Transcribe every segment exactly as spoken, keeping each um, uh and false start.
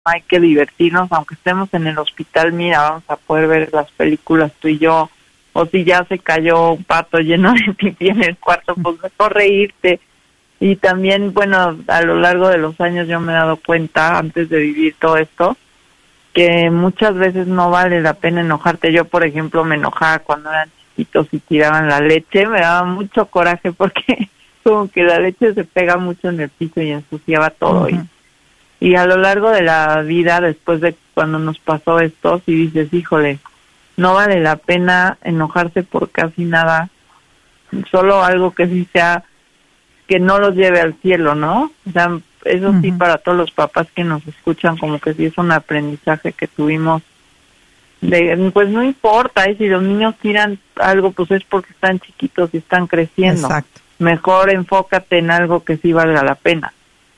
hay que divertirnos, aunque estemos en el hospital, mira, vamos a poder ver las películas tú y yo, o si ya se cayó un pato lleno de pipí en el cuarto, pues mejor reírte. Y también, bueno, a lo largo de los años yo me he dado cuenta, antes de vivir todo esto, que muchas veces no vale la pena enojarte. Yo, por ejemplo, me enojaba cuando eran chiquitos y tiraban la leche, me daba mucho coraje porque como que la leche se pega mucho en el piso y ensuciaba todo. Uh-huh. y, y a lo largo de la vida, después de cuando nos pasó esto, si dices, híjole, no vale la pena enojarse por casi nada, solo algo que sí sea, que no los lleve al cielo, ¿no? O sea, eso sí, uh-huh. para todos los papás que nos escuchan, como que sí es un aprendizaje que tuvimos de, pues no importa, y si los niños tiran algo, pues es porque están chiquitos y están creciendo. Exacto. Mejor enfócate en algo que sí valga la pena.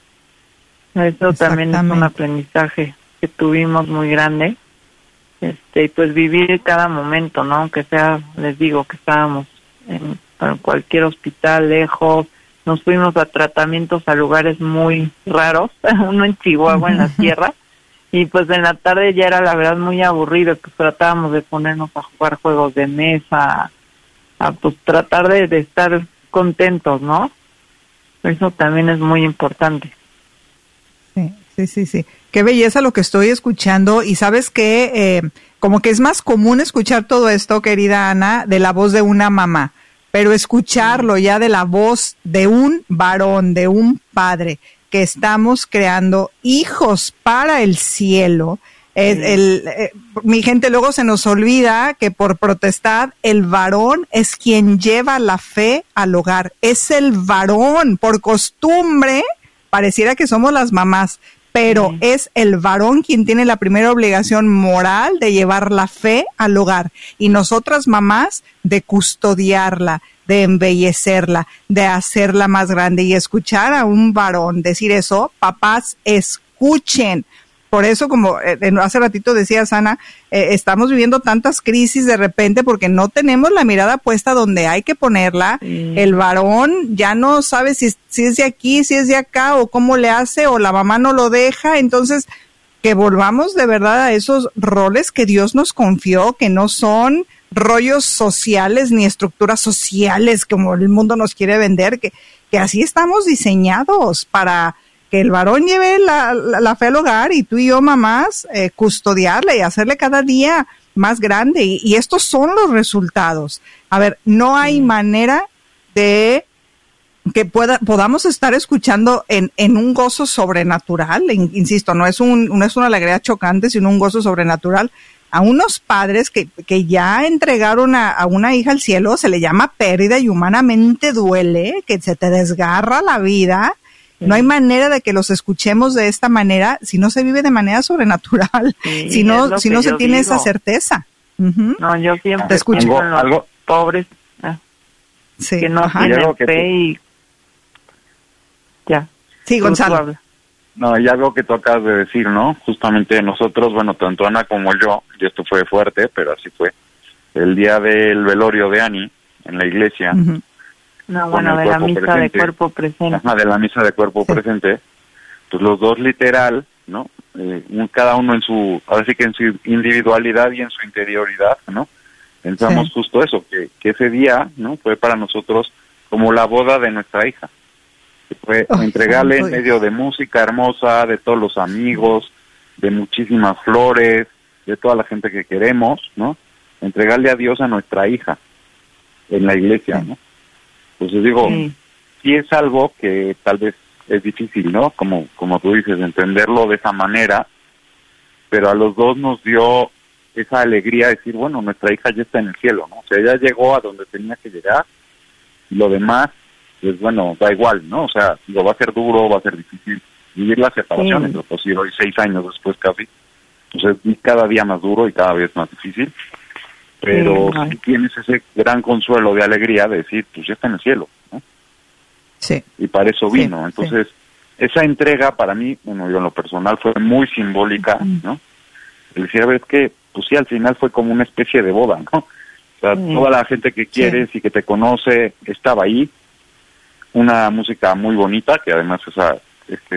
Eso también es un aprendizaje que tuvimos muy grande. Este, y pues vivir cada momento, ¿no? Aunque sea, les digo, que estábamos en, en cualquier hospital lejos, nos fuimos a tratamientos a lugares muy raros, uno en Chihuahua, en la sierra, y pues en la tarde ya era la verdad muy aburrido, pues tratábamos de ponernos a jugar juegos de mesa, a pues tratar de, de estar contentos, ¿no? Eso también es muy importante. Sí, sí, sí, sí. Qué belleza lo que estoy escuchando, y sabes que eh, como que es más común escuchar todo esto, querida Ana, de la voz de una mamá. Pero escucharlo ya de la voz de un varón, de un padre, que estamos creando hijos para el cielo. Es sí. el, eh, mi gente, luego se nos olvida que por protestar, el varón es quien lleva la fe al hogar. Es el varón, por costumbre, pareciera que somos las mamás, pero sí. es el varón quien tiene la primera obligación moral de llevar la fe al hogar, y nosotras mamás de custodiarla, de embellecerla, de hacerla más grande. Y escuchar a un varón decir eso, papás, escuchen. Por eso, como eh, hace ratito decía Ana, eh, estamos viviendo tantas crisis de repente porque no tenemos la mirada puesta donde hay que ponerla. Mm. El varón ya no sabe si, si es de aquí, si es de acá, o cómo le hace, o la mamá no lo deja. Entonces, que volvamos de verdad a esos roles que Dios nos confió, que no son rollos sociales ni estructuras sociales como el mundo nos quiere vender, que, que así estamos diseñados para que el varón lleve la, la, la fe al hogar, y tú y yo, mamás, eh, custodiarla y hacerle cada día más grande. Y, y estos son los resultados. A ver, no hay sí. manera de que pueda, podamos estar escuchando en, en un gozo sobrenatural. Insisto, no es un, no es una alegría chocante, sino un gozo sobrenatural. A unos padres que, que ya entregaron a, a una hija al cielo, se le llama pérdida y humanamente duele, que se te desgarra la vida. Sí. No hay manera de que los escuchemos de esta manera si no se vive de manera sobrenatural, sí, si no, si no se tiene digo. esa certeza. Uh-huh. No, yo siempre te escucho con los algo, pobres eh, sí, que no tienen fe te... y ya. Sí, Gonzalo. No, y algo que tú acabas de decir, ¿no? Justamente nosotros, bueno, tanto Ana como yo, y esto fue fuerte, pero así fue, el día del velorio de Ani, en la iglesia. Uh-huh. No, bueno, de la misa presente, de cuerpo presente. Ajá, de la misa de cuerpo sí. presente, pues los dos literal, ¿no? Eh, cada uno en su, ahora sí que en su individualidad y en su interioridad, ¿no? Pensamos sí. justo eso, que, que ese día, ¿no? Fue para nosotros como la boda de nuestra hija. Fue oh, entregarle en medio de música hermosa, de todos los amigos, de muchísimas flores, de toda la gente que queremos, ¿no? Entregarle a Dios a nuestra hija en la iglesia, sí. ¿no? Pues les digo, sí. sí es algo que tal vez es difícil, ¿no? Como como tú dices, entenderlo de esa manera, pero a los dos nos dio esa alegría de decir, bueno, nuestra hija ya está en el cielo, ¿no? O sea, ella llegó a donde tenía que llegar, y lo demás, pues bueno, da igual, ¿no? O sea, digo, va a ser duro, va a ser difícil vivir la separación, sí. pues hoy seis años después casi, pues es cada día más duro y cada vez más difícil, pero sí, sí tienes ese gran consuelo de alegría de decir, pues ya está en el cielo, ¿no? Sí. Y para eso vino, sí, entonces, sí. esa entrega para mí, bueno, yo en lo personal fue muy simbólica, uh-huh. ¿no? El decir, a ver, es que, pues sí, al final fue como una especie de boda, ¿no? O sea, sí. toda la gente que quieres sí. y que te conoce estaba ahí, una música muy bonita, que además esa, este,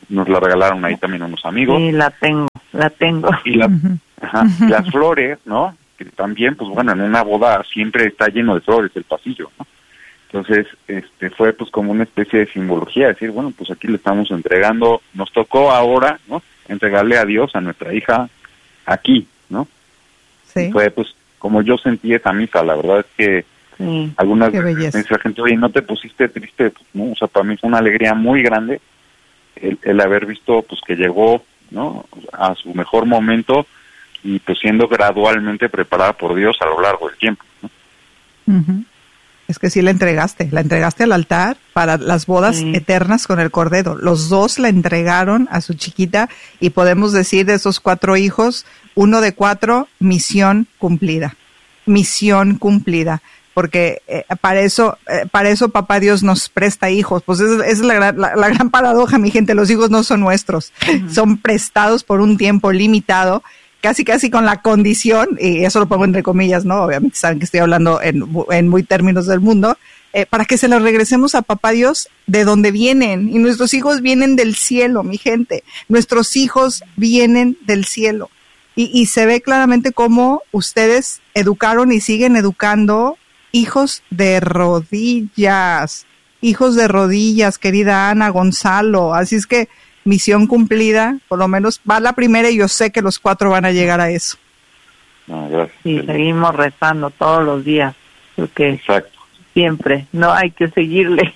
nos la regalaron ahí también unos amigos. Sí, la tengo, la tengo. Y, la, uh-huh. ajá, y las flores, ¿no? Que también, pues bueno, en una boda siempre está lleno de flores el pasillo, ¿no? Entonces, este, fue pues como una especie de simbología, decir, bueno, pues aquí le estamos entregando, nos tocó ahora, ¿no? Entregarle a Dios, a nuestra hija, aquí, ¿no? Sí. Y fue pues como yo sentí esa misa, la verdad es que sí, algunas veces me dice la gente, oye, ¿no te pusiste triste? Pues, no, o sea, para mí fue una alegría muy grande el, el haber visto pues que llegó, ¿no? A su mejor momento y pues siendo gradualmente preparada por Dios a lo largo del tiempo, ¿no? Uh-huh. Es que sí la entregaste, la entregaste al altar para las bodas sí. eternas con el Cordero. Los dos la entregaron a su chiquita y podemos decir de esos cuatro hijos, uno de cuatro, misión cumplida, misión cumplida. Porque eh, para eso, eh, para eso Papá Dios nos presta hijos. Pues esa es la, la, la gran paradoja, mi gente. Los hijos no son nuestros, uh-huh. son prestados por un tiempo limitado. Casi, casi con la condición, y eso lo pongo entre comillas, ¿no? Obviamente saben que estoy hablando en, en muy términos del mundo, eh, para que se los regresemos a Papá Dios de donde vienen. Y nuestros hijos vienen del cielo, mi gente. Nuestros hijos vienen del cielo. Y, y se ve claramente cómo ustedes educaron y siguen educando hijos de rodillas. Hijos de rodillas, querida Ana, Gonzalo. Así es que misión cumplida, por lo menos va la primera y yo sé que los cuatro van a llegar a eso. No, gracias. Sí, seguimos rezando todos los días, porque exacto. siempre, no hay que seguirle.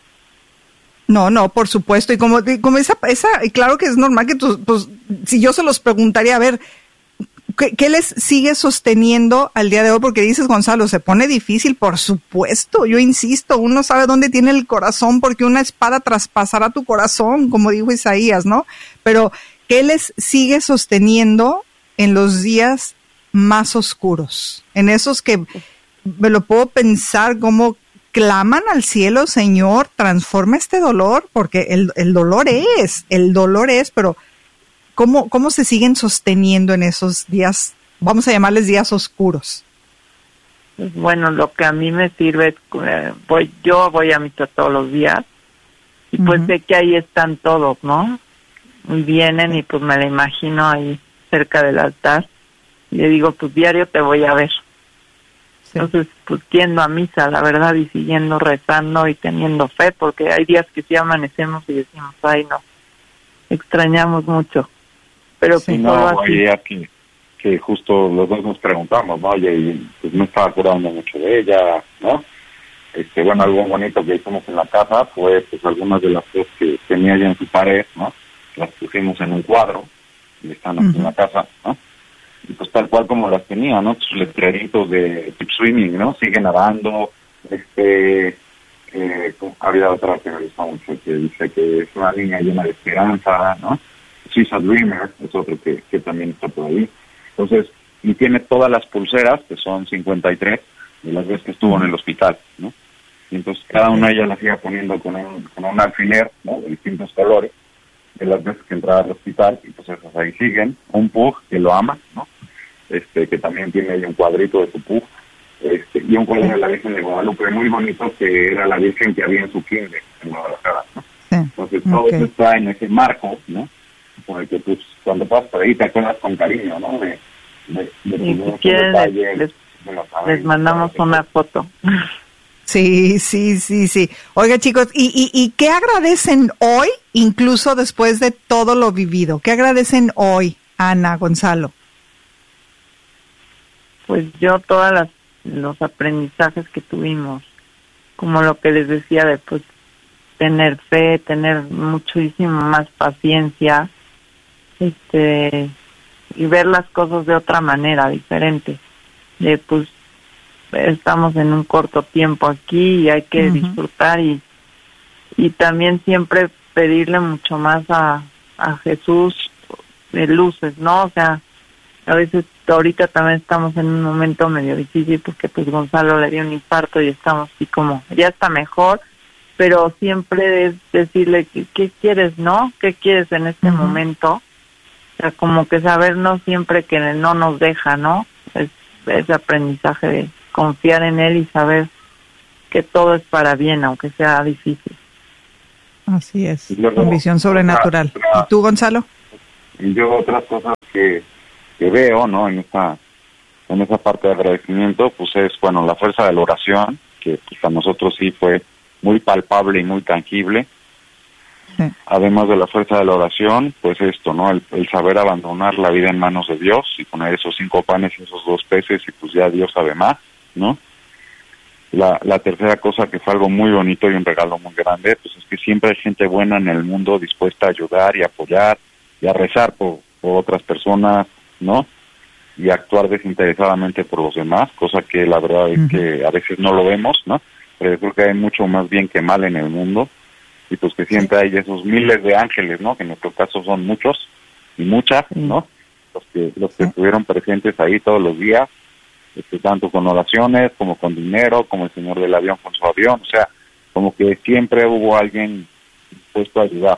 No, no, por supuesto, y como, como esa, esa, y claro que es normal que tú, pues, si yo se los preguntaría, a ver, ¿Qué, ¿Qué les sigue sosteniendo al día de hoy? Porque dices, Gonzalo, se pone difícil, por supuesto, yo insisto, uno sabe dónde tiene el corazón porque una espada traspasará tu corazón, como dijo Isaías, ¿no? Pero, ¿qué les sigue sosteniendo en los días más oscuros? En esos que me lo puedo pensar como claman al cielo, Señor, transforma este dolor, porque el, el dolor es, el dolor es, pero ¿Cómo, ¿Cómo se siguen sosteniendo en esos días, vamos a llamarles días oscuros? Bueno, lo que a mí me sirve, eh, voy, yo voy a misa todos los días y pues uh-huh. sé que ahí están todos, ¿no? Y vienen y pues me la imagino ahí cerca del altar y le digo, pues diario te voy a ver. Sí. Entonces, pues yendo a misa, la verdad, y siguiendo rezando y teniendo fe, porque hay días que sí amanecemos y decimos, ay no, extrañamos mucho. Pero sí, no, hay que, que justo los dos nos preguntamos, ¿no? Oye, y pues no estaba acordando mucho de ella, ¿no? Este, bueno, algo bonito que hicimos en la casa fue, pues, algunas de las cosas que tenía ella en su pared, ¿no? Las pusimos en un cuadro, y están aquí uh-huh. en la casa, ¿no? Y pues tal cual como las tenía, ¿no? Sus letreritos de keep swimming, ¿no? Sigue nadando, este... Eh, había otra que me gusta mucho, que dice que es una niña llena de esperanza, ¿no? She's a Dreamer, es otro que, que también está por ahí. Entonces, y tiene todas las pulseras, que son cincuenta y tres, de las veces que estuvo en el hospital, ¿no? Y entonces cada una ella la sigue poniendo con un, con un alfiler, ¿no? De distintos colores, de las veces que entraba al hospital, y pues esas ahí siguen. Un pug que lo ama, ¿no? Este, que también tiene ahí un cuadrito de su pug. Este, y un cuadro de la Virgen de Guadalupe muy bonito, que era la Virgen que había en su kinder en Guadalajara, ¿no? Sí. Entonces todo okay. eso está en ese marco, ¿no? Por el que pues cuando pasas por ahí te acuerdas con cariño, ¿no? De, de, de y si quieren les, les, les mandamos una foto. Sí, sí, sí, sí. Oiga, chicos, ¿y, y, ¿y qué agradecen hoy, incluso después de todo lo vivido? ¿Qué agradecen hoy, Ana, Gonzalo? Pues yo todas las los aprendizajes que tuvimos, como lo que les decía de pues tener fe, tener muchísimo más paciencia, este y ver las cosas de otra manera, diferente, de pues estamos en un corto tiempo aquí y hay que uh-huh. disfrutar y y también siempre pedirle mucho más a, a Jesús de luces, ¿no? O sea, a veces ahorita también estamos en un momento medio difícil porque pues Gonzalo le dio un infarto y estamos así como, ya está mejor, pero siempre es decirle, ¿qué, qué quieres, no? ¿Qué quieres en este uh-huh. momento? O sea, como que sabernos siempre que no nos deja, ¿no? Es ese aprendizaje de confiar en él y saber que todo es para bien, aunque sea difícil. Así es, luego, con visión sobrenatural. Otra, otra, ¿Y tú, Gonzalo? Y yo otras cosas que, que veo, ¿no? En esa, en esa parte de agradecimiento, pues es, bueno, la fuerza de la oración, que pues a nosotros sí fue muy palpable y muy tangible. Sí. Además de la fuerza de la oración, pues esto, ¿no? El, el saber abandonar la vida en manos de Dios y poner esos cinco panes y esos dos peces y pues ya Dios sabe más, ¿no? La, la tercera cosa que fue algo muy bonito y un regalo muy grande, pues es que siempre hay gente buena en el mundo dispuesta a ayudar y apoyar y a rezar por, por otras personas, ¿no? Y actuar desinteresadamente por los demás, cosa que la verdad es uh-huh. que a veces no lo vemos, ¿no? Pero yo creo que hay mucho más bien que mal en el mundo. Y pues que siempre sí. hay esos miles de ángeles, ¿no? Que en nuestro caso son muchos y muchas, sí. ¿no? Los que los que sí. estuvieron presentes ahí todos los días, este, tanto con oraciones como con dinero, como el señor del avión con su avión, o sea, como que siempre hubo alguien dispuesto a ayudar.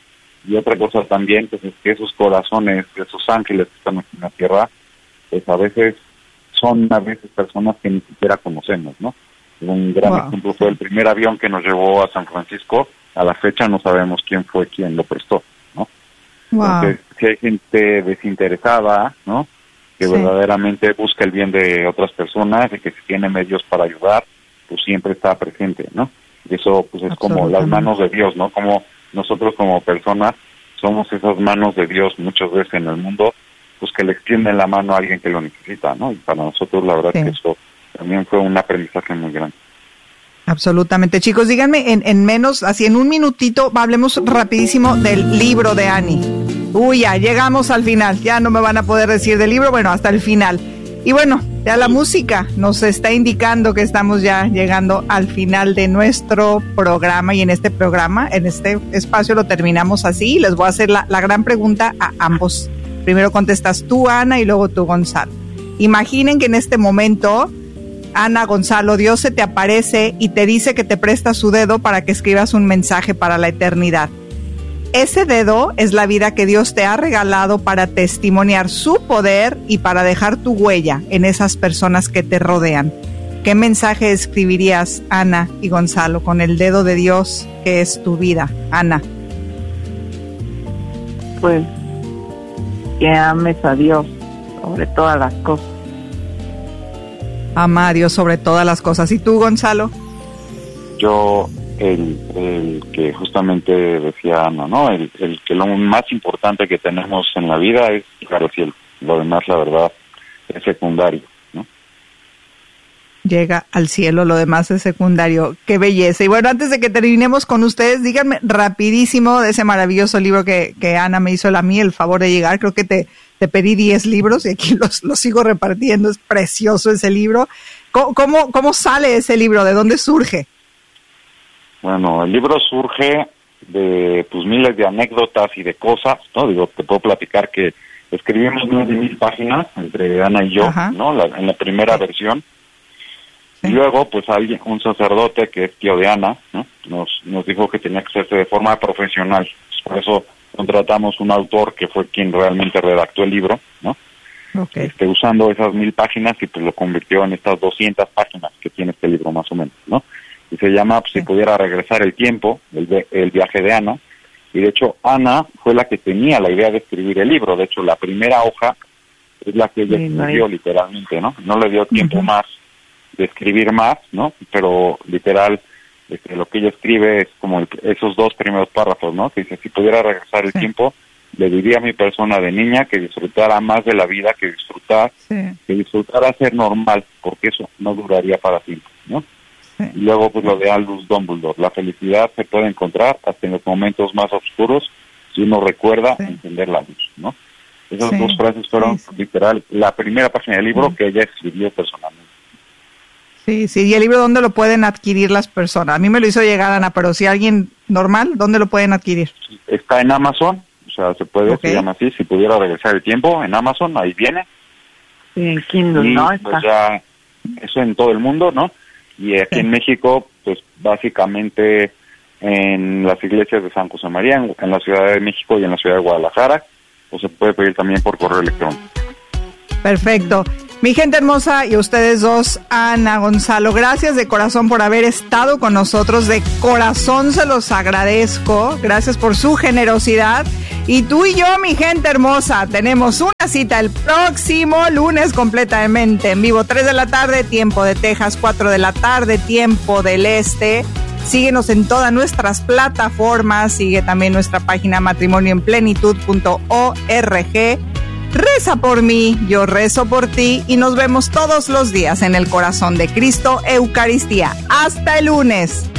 Y otra cosa también, pues es que esos corazones, esos ángeles que están aquí en la tierra, pues a veces son a veces personas que ni siquiera conocemos, ¿no? Un gran wow. ejemplo fue el primer avión que nos llevó a San Francisco. A la fecha no sabemos quién fue quien lo prestó, ¿no? Wow. Entonces, si hay gente desinteresada, ¿no? Que sí. verdaderamente busca el bien de otras personas y que si tiene medios para ayudar, pues siempre está presente, ¿no? Y eso, pues, es como las manos de Dios, ¿no? Como nosotros como personas somos esas manos de Dios muchas veces en el mundo, pues que le extienden la mano a alguien que lo necesita, ¿no? Y para nosotros la verdad sí. que eso también fue un aprendizaje muy grande. Absolutamente. Chicos, díganme en, en menos, así en un minutito, hablemos rapidísimo del libro de Ani. Uy, ya llegamos al final, ya no me van a poder decir del libro, bueno, hasta el final. Y bueno, ya la música nos está indicando que estamos ya llegando al final de nuestro programa, y en este programa, en este espacio lo terminamos así. Les voy a hacer la, la gran pregunta a ambos. Primero contestas tú, Ana, y luego tú, Gonzalo. Imaginen que en este momento, Ana, Gonzalo, Dios se te aparece y te dice que te presta su dedo para que escribas un mensaje para la eternidad. Ese dedo es la vida que Dios te ha regalado para testimoniar su poder y para dejar tu huella en esas personas que te rodean. ¿Qué mensaje escribirías, Ana y Gonzalo, con el dedo de Dios que es tu vida? Ana. Pues que ames a Dios sobre todas las cosas. Ama a Dios sobre todas las cosas. ¿Y tú, Gonzalo? Yo, el, el que justamente decía Ana, ¿no? El, el que lo más importante que tenemos en la vida es llegar al cielo. Lo demás, la verdad, es secundario, ¿no? Llega al cielo, lo demás es secundario. ¡Qué belleza! Y bueno, antes de que terminemos con ustedes, díganme rapidísimo de ese maravilloso libro que, que Ana me hizo a mí el favor de llegar. Creo que te... Te pedí diez libros y aquí los, los sigo repartiendo. Es precioso ese libro. ¿Cómo, cómo, ¿Cómo sale ese libro? ¿De dónde surge? Bueno, el libro surge de pues miles de anécdotas y de cosas, ¿no? Digo, te puedo platicar que escribimos más de mil páginas entre Ana y yo, Ajá. ¿no? La, en la primera sí. versión. Sí. Y luego, pues, alguien, un sacerdote que es tío de Ana, ¿no? Nos, nos dijo que tenía que hacerse de forma profesional. Por eso contratamos un autor que fue quien realmente redactó el libro, ¿no? Okay. Este, usando esas mil páginas y pues lo convirtió en estas doscientas páginas que tiene este libro más o menos, ¿no? Y se llama pues, sí. Si pudiera regresar el tiempo, el, el viaje de Ana. Y de hecho Ana fue la que tenía la idea de escribir el libro. De hecho la primera hoja es la que ella sí, escribió no literalmente, ¿no? No le dio tiempo uh-huh. más de escribir más, ¿no? Pero literal Este, lo que ella escribe es como el, esos dos primeros párrafos, ¿no? Que dice, si pudiera regresar el sí. tiempo, le diría a mi persona de niña que disfrutara más de la vida, que disfrutar, sí. que disfrutara ser normal, porque eso no duraría para siempre, ¿no? Sí. Y luego, pues, lo de Albus Dumbledore, la felicidad se puede encontrar hasta en los momentos más oscuros, si uno recuerda sí. encender la luz, ¿no? Esas sí. dos frases fueron, sí, sí. literal, la primera página del libro sí. que ella escribió personalmente. Sí, sí, ¿y el libro dónde lo pueden adquirir las personas? A mí me lo hizo llegar Ana, pero si alguien normal, ¿dónde lo pueden adquirir? Está en Amazon, o sea, se puede, okay. se llama así, si pudiera regresar el tiempo, en Amazon, ahí viene. Sí, en Kindle, y, ¿no? Pues ya, eso en todo el mundo, ¿no? Y aquí sí. en México, pues básicamente en las iglesias de San José María, en, en la Ciudad de México y en la Ciudad de Guadalajara, o se puede pedir también por correo electrónico. Perfecto. Mi gente hermosa y ustedes dos, Ana, Gonzalo, gracias de corazón por haber estado con nosotros, de corazón se los agradezco, gracias por su generosidad. Y tú y yo, mi gente hermosa, tenemos una cita el próximo lunes completamente en vivo, tres de la tarde, tiempo de Texas, cuatro de la tarde, tiempo del Este. Síguenos en todas nuestras plataformas, sigue también nuestra página matrimonio en plenitud punto org. Reza por mí, yo rezo por ti y nos vemos todos los días en el corazón de Cristo, Eucaristía. Hasta el lunes.